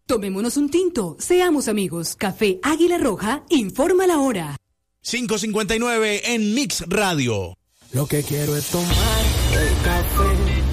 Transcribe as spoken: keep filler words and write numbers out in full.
Tomémonos un tinto, seamos amigos. Café Águila Roja, informa la hora. cinco cincuenta y nueve en Mix Radio. Lo que quiero es tomar el café